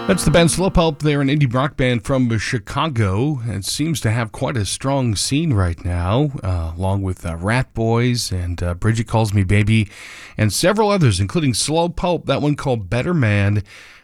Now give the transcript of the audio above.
That's the band Slow Pulp. They're an indie rock band from Chicago. It seems to have quite a strong scene right now, along with Rat Boys and Bridget Calls Me Baby, and several others, including Slow Pulp, that one called Better Man.